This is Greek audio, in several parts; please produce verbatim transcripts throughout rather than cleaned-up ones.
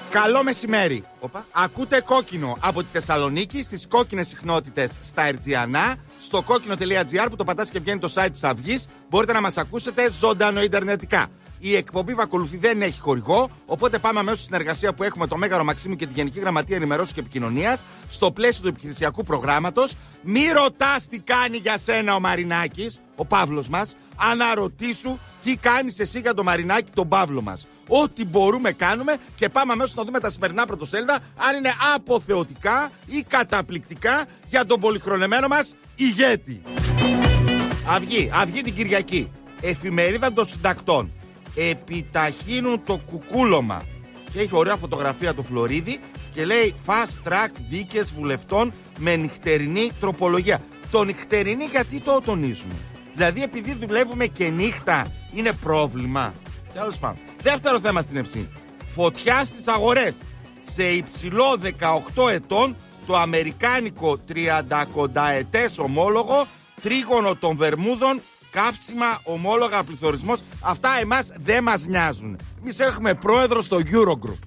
Καλό μεσημέρι. Οπα. Ακούτε Κόκκινο από τη Θεσσαλονίκη στις κόκκινες συχνότητες στα Ερτζιανά, στο κόκκινο τελεία τζι άρ που το πατάς και βγαίνει το site της Αυγής. Μπορείτε να μας ακούσετε ζωντανό ιντερνετικά. Η εκπομπή που ακολουθεί δεν έχει χορηγό, οπότε πάμε αμέσως στη συνεργασία που έχουμε το Μέγαρο Μαξίμου και τη Γενική Γραμματεία Ενημερώσεως και Επικοινωνίας στο πλαίσιο του επιχειρησιακού προγράμματος. Μη ρωτάς τι κάνει για σένα ο Μαρινάκης, ο Παύλος μας, αναρωτήσου τι κάνεις εσύ για το Μαρινάκη, τον Παύλο μας. Ό,τι μπορούμε κάνουμε και πάμε αμέσως να δούμε τα σημερινά πρωτοσέλιδα αν είναι αποθεωτικά ή καταπληκτικά για τον πολυχρονεμένο μας ηγέτη. Αυγή, Αυγή την Κυριακή. Εφημερίδα των συντακτών. Επιταχύνουν το κουκούλωμα. Και έχει ωραία φωτογραφία του Φλωρίδη και λέει fast track δίκες βουλευτών με νυχτερινή τροπολογία. Το νυχτερινή γιατί το τονίζουμε? Δηλαδή επειδή δουλεύουμε και νύχτα είναι πρόβλημα? Τέλος πάντων. Δεύτερο θέμα στην Ευσύνη. Φωτιά στις αγορές. Σε υψηλό δεκαοκτώ ετών το αμερικάνικο τριαντακονταετές ομόλογο, τρίγωνο των Βερμούδων, καύσιμα, ομόλογα, πληθωρισμός. Αυτά εμάς δεν μας νοιάζουν. Εμείς έχουμε πρόεδρο στο Eurogroup.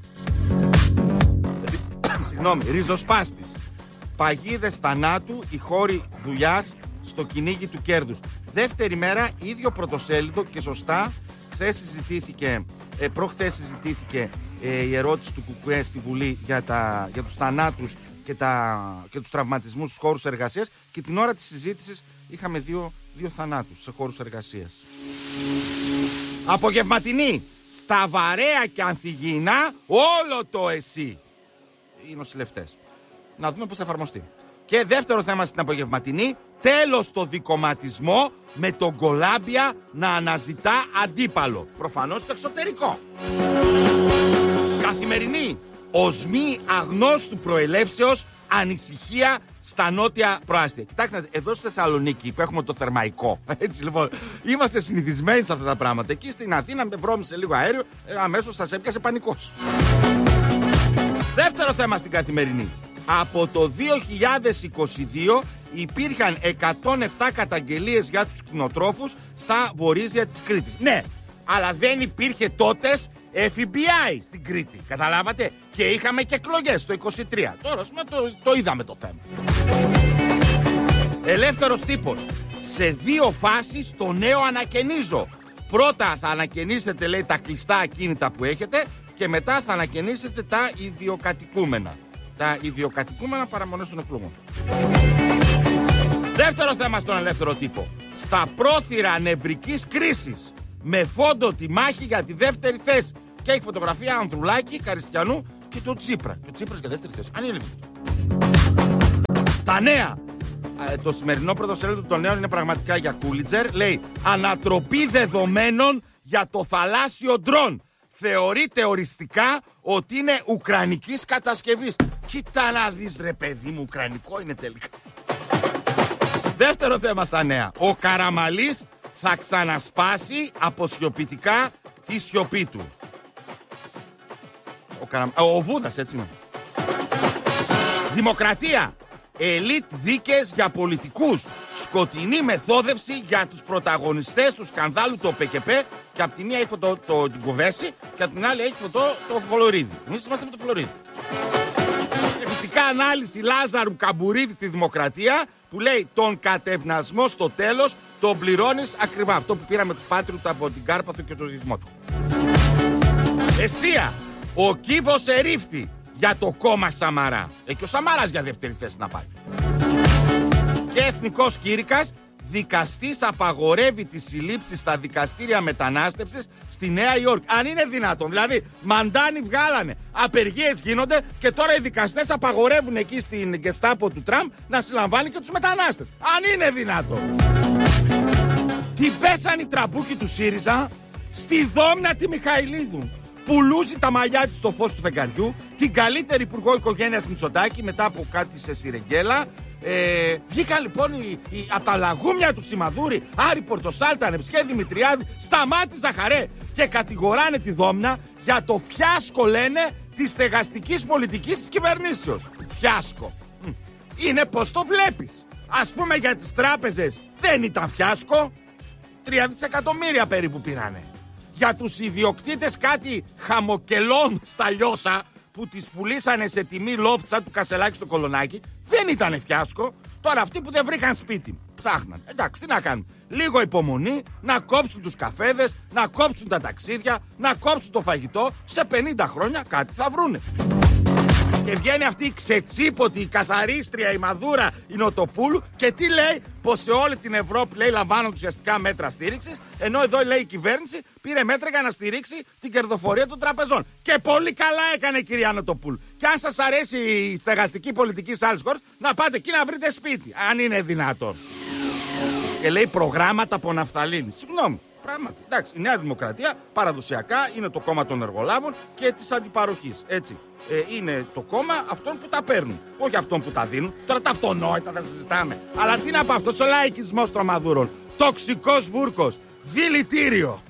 Συγγνώμη, ριζοσπάστης. Παγίδες θανάτου, η χώρη δουλειάς στο κυνήγι του κέρδους. Δεύτερη μέρα, ίδιο πρωτοσέλιδο και σωστά. Χθες συζητήθηκε, ε, προχθές συζητήθηκε ε, η ερώτηση του Κουκουέ στη Βουλή για, τα, για τους θανάτους και, τα, και τους τραυματισμούς στους χώρους εργασίας και την ώρα της συζήτησης είχαμε δύο, δύο θανάτους σε χώρους εργασίας. Απογευματινή, στα βαρέα και ανθυγιεινά όλο το εσύ. Οι νοσηλευτές. Να δούμε πώς θα εφαρμοστεί. Και δεύτερο θέμα στην απογευματινή, τέλος στο δικομματισμό με τον Κολάμπια να αναζητά αντίπαλο. Προφανώς στο εξωτερικό. Καθημερινή, οσμή αγνώστου προελεύσεως, ανησυχία στα νότια προάστια. Κοιτάξτε, εδώ στη Θεσσαλονίκη που έχουμε το θερμαϊκό, έτσι λοιπόν, είμαστε συνηθισμένοι σε αυτά τα πράγματα. Εκεί στην Αθήνα με βρώμησε λίγο αέριο, ε, αμέσως σας έπιασε πανικός. Δεύτερο θέμα στην καθημερινή. Από το δύο χιλιάδες είκοσι δύο υπήρχαν εκατόν επτά καταγγελίες για τους κτηνοτρόφους στα βορίζια της Κρήτης. Ναι, αλλά δεν υπήρχε τότε εφ μπι άι στην Κρήτη. Καταλάβατε? Και είχαμε και εκλογές το είκοσι τρία. Τώρα το, το είδαμε το θέμα. Ελεύθερος τύπος. Σε δύο φάσεις το νέο ανακαινίζω. Πρώτα θα ανακαινήσετε, λέει, τα κλειστά ακίνητα που έχετε και μετά θα ανακαινήσετε τα ιδιοκατοικούμενα. Τα ιδιοκατοικούμενα παραμονές των εκλογών. Δεύτερο θέμα στον ελεύθερο τύπο. Στα πρόθυρα νευρικής κρίσης. Με φόντο τη μάχη για τη δεύτερη θέση. Και έχει φωτογραφία Ανδρουλάκη, Καριστιανού και το Τσίπρα. Και ο Τσίπρας για δεύτερη θέση. Αν είναι τα νέα. Ε, το σημερινό πρωτοσέλιδο των νέων είναι πραγματικά για Κούλιτζερ. Λέει ανατροπή δεδομένων για το θαλάσσιο ντρόν. Θεωρείται οριστικά ότι είναι ουκρανικής κατασκευής. Κοίτα να δεις ρε παιδί μου, ουκρανικό είναι τελικά. Δεύτερο θέμα στα νέα. Ο Καραμαλής θα ξανασπάσει αποσιωπητικά τη σιωπή του. Ο, Καρα... ο Βούδας, έτσι είναι. Δημοκρατία. Ελίτ δίκες για πολιτικούς. Σκοτεινή μεθόδευση για τους πρωταγωνιστές του σκανδάλου του ΟΠΕΚΕΠΕ. Και από τη μία έχει το, το Γκουβέση και από την άλλη έχει το, το Φλωρίδη. Εμείς είμαστε με το Φλωρίδη. Και φυσικά ανάλυση Λάζαρου Καμπουρίδη στη Δημοκρατία που λέει τον κατευνασμό στο τέλος τον πληρώνεις ακριβά. Αυτό που πήραμε τους Πάτριουτ από την Κάρπαθο και το ρυθμό του. Εστία. Ο κύβος ερήφθη για το κόμμα Σαμαρά. Ε, και ο Σαμαράς για δεύτερη θέση να πάει. Και εθνικός κήρυκας. Δικαστής απαγορεύει τις συλλήψεις στα δικαστήρια μετανάστευσης στη Νέα Υόρκη. Αν είναι δυνατόν. Δηλαδή, μαντάνι βγάλανε. Απεργίες γίνονται και τώρα οι δικαστές απαγορεύουν εκεί στην γκεστάπο του Τραμπ να συλλαμβάνει και τους μετανάστες. Αν είναι δυνατόν. Την πέσανε οι τραμπούκοι του ΣΥΡΙΖΑ στη Δόμνα τη Μιχαηλίδου. Πουλούζει τα μαλλιά της στο φως του φεγγαριού. Την καλύτερη υπουργό οικογένειας Μητσοτάκη μετά από κάτι σε σιρεγγέλα. Ε, βγήκαν λοιπόν οι, οι, από τα λαγούμια του Σιμαδούρη, Άρη Πορτοσάλτα, Νεψκέ Δημητριάδη, Σταμάτη Ζαχαρέ και κατηγοράνε τη Δόμνα για το φιάσκο, λένε, της στεγαστικής πολιτικής της κυβερνήσεως. Φιάσκο. Είναι πως το βλέπεις. Ας πούμε για τις τράπεζες δεν ήταν φιάσκο. Τρία δισεκατομμύρια περίπου πήρανε. Για τους ιδιοκτήτες κάτι χαμοκελών στα Λιώσα που τις πουλήσανε σε τιμή λόφτσα του Κασελάκη στο Κολονάκι δεν ήτανε φιάσκο. Τώρα αυτοί που δεν βρήκαν σπίτι ψάχναν. Εντάξει, τι να κάνουν. Λίγο υπομονή, να κόψουν τους καφέδες, να κόψουν τα ταξίδια, να κόψουν το φαγητό. Σε πενήντα χρόνια κάτι θα βρούνε. Και βγαίνει αυτή η ξετσίποτη, η καθαρίστρια, η Μαδούρα, η Νοτοπούλου και τι λέει? Πως σε όλη την Ευρώπη, λέει, λαμβάνουν ουσιαστικά μέτρα στήριξης, ενώ εδώ, λέει, η κυβέρνηση πήρε μέτρα για να στηρίξει την κερδοφορία των τραπεζών. Και πολύ καλά έκανε η κυρία Νοτοπούλου. Και αν σας αρέσει η στεγαστική πολιτική σε άλλες χώρες, να πάτε εκεί να βρείτε σπίτι, αν είναι δυνατόν. Και λέει προγράμματα από ναφθαλίνη. Συγγνώμη. Πράγματι, εντάξει, η Νέα Δημοκρατία παραδοσιακά είναι το κόμμα των εργολάβων και της αντιπαροχής. Έτσι. Ε, είναι το κόμμα αυτών που τα παίρνουν. Όχι αυτών που τα δίνουν. Τώρα τα αυτονόητα δεν συζητάμε. Αλλά τι να πω, αυτός ο λαϊκισμός των Μαδούρων. Τοξικός βούρκος. Δηλητήριο.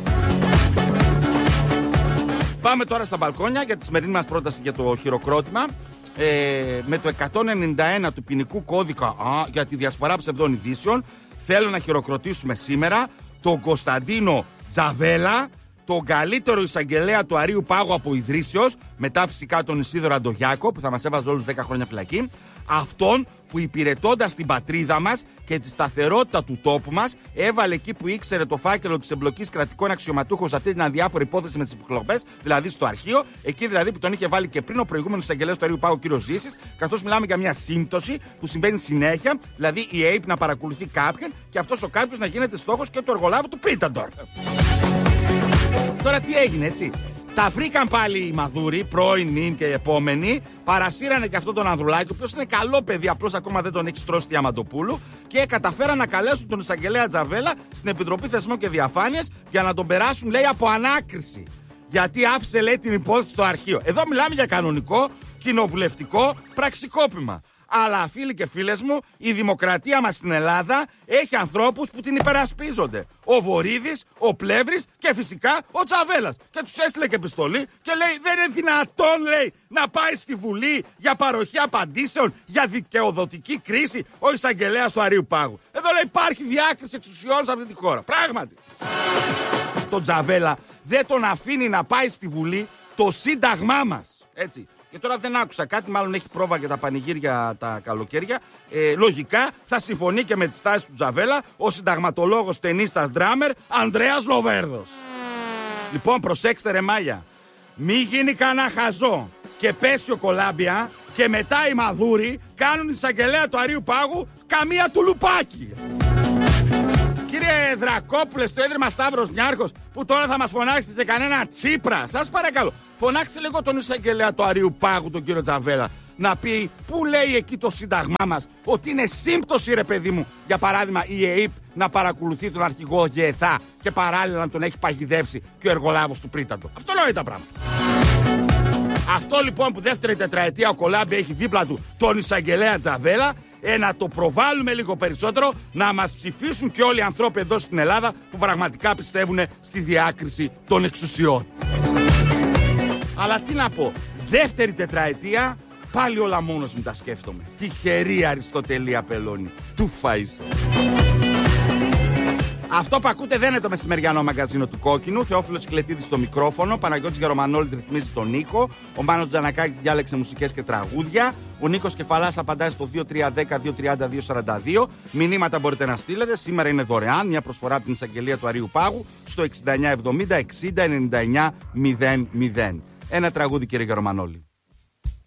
Πάμε τώρα στα μπαλκόνια για τη σημερινή μας πρόταση για το χειροκρότημα. Ε, με το εκατόν ενενήντα ένα του ποινικού κώδικα α, για τη διασπορά ψευδών ειδήσεων, θέλω να χειροκροτήσουμε σήμερα τον Κωνσταντίνο Τζαβέλα, τον καλύτερο εισαγγελέα του Αρείου Πάγου από Ιδρύσεως, μετά φυσικά τον Ισίδωρο Αντογιάκο που θα μας έβαζε όλους δέκα χρόνια φυλακή, αυτόν που υπηρετώντας την πατρίδα μας και τη σταθερότητα του τόπου μας, έβαλε εκεί που ήξερε το φάκελο της εμπλοκής κρατικών αξιωματούχων σε αυτή την αδιάφορη υπόθεση με τις υποκλοπές, δηλαδή στο αρχείο, εκεί δηλαδή που τον είχε βάλει και πριν ο προηγούμενος εισαγγελέας του Αρείου Πάγου, κ. Ζήσης, καθώς μιλάμε για μια σύμπτωση που συμβαίνει συνέχεια, δηλαδή η ΑΕΠ να παρακολουθεί κάποιον και αυτός ο κάποιος να γίνεται στόχος και του εργολάβου του Πίταντορ. Τώρα τι έγινε, έτσι? Τα βρήκαν πάλι οι Μαδούροι, πρώην, νυν και οι επόμενοι. Παρασύρανε και αυτόν τον Ανδρουλάκη, ο οποίος είναι καλό παιδί, απλώς ακόμα δεν τον έχει στρώσει Διαμαντοπούλου. Και καταφέραν να καλέσουν τον εισαγγελέα Τζαβέλα στην Επιτροπή Θεσμών και Διαφάνειας για να τον περάσουν, λέει, από ανάκριση. Γιατί άφησε, λέει, την υπόθεση στο αρχείο. Εδώ μιλάμε για κανονικό κοινοβουλευτικό πραξικόπημα. Αλλά φίλοι και φίλες μου, η δημοκρατία μας στην Ελλάδα έχει ανθρώπους που την υπερασπίζονται. Ο Βορίδης, ο Πλεύρης και φυσικά ο Τζαβέλας. Και τους έστειλε και επιστολή και λέει δεν είναι δυνατόν, λέει, να πάει στη Βουλή για παροχή απαντήσεων για δικαιοδοτική κρίση ο εισαγγελέας του Αρείου Πάγου. Εδώ, λέει, υπάρχει διάκριση εξουσιών σε αυτή τη χώρα. Πράγματι. Τον Τζαβέλα δεν τον αφήνει να πάει στη Βουλή το Σύνταγμά μας. Έτσι. Και τώρα δεν άκουσα κάτι, μάλλον έχει πρόβα για τα πανηγύρια τα καλοκαίρια. Ε, λογικά θα συμφωνεί και με τις τάσεις του Τζαβέλα ο συνταγματολόγος, ταινίστας, ντράμερ Ανδρέας Λοβέρδος. Λοιπόν, προσέξτε ρε μάγια. Μη γίνει κανένα χαζό και πέσει ο Κολάμπια και μετά οι Μαδούροι κάνουν εισαγγελέα του Αρείου Πάγου καμία του λουπάκι. Κύριε Δρακόπουλε, στο Ίδρυμα Σταύρος Νιάρχος, που τώρα θα μας φωνάξετε και κανένα Τσίπρα, σας παρακαλώ, φωνάξτε λίγο τον εισαγγελέα του Αρείου Πάγου, τον κύριο Τζαβέλα, να πει πού λέει εκεί το Σύνταγμά μας ότι είναι σύμπτωση, ρε παιδί μου, για παράδειγμα η ΕΕΠ να παρακολουθεί τον αρχηγό ΓΕΘΑ και παράλληλα να τον έχει παγιδεύσει και ο εργολάβος του Πρίταντο. Αυτό λέει τα πράγματα. Αυτό λοιπόν που δεύτερη τετραετία ο Κολάμπη έχει δίπλα του τον εισαγγελέα Τζαβέλα, ε, να το προβάλλουμε λίγο περισσότερο, να μας ψηφίσουν και όλοι οι ανθρώποι εδώ στην Ελλάδα που πραγματικά πιστεύουν στη διάκριση των εξουσιών. Αλλά τι να πω, δεύτερη τετραετία πάλι όλα μόνος μου τα σκέφτομαι. Τυχερή Αριστοτελή Απελώνη. Του φάισε. Αυτό που ακούτε δεν είναι το μεσημεριανό μαγκαζίνο του Κόκκινου. Θεόφιλος Κλετίδης στο μικρόφωνο. Παναγιώτης Γερομανόλης ρυθμίζει τον ήχο. Ο Μάνος Τζανακάκης διάλεξε μουσικές και τραγούδια. Ο Νίκος Κεφαλάς απαντάει στο δύο τρία ένα μηδέν δύο τριάντα δύο σαράντα δύο. Μηνύματα μπορείτε να στείλετε. Σήμερα είναι δωρεάν. Μια προσφορά από την εισαγγελία του Αρείου Πάγου στο εξήντα εννιά εβδομήντα εξήντα ενενήντα εννιά μηδέν μηδέν. Ένα τραγούδι, κύριε Γερομανόλη.